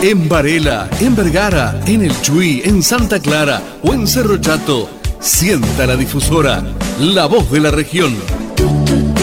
En Varela, en Vergara, en El Chuy, en Santa Clara o en Cerro Chato, sienta la difusora, la voz de la región.